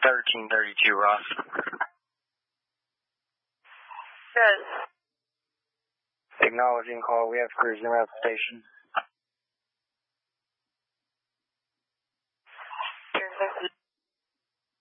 1332, Ross. Good. Acknowledging call. We have cruising around the station. Here's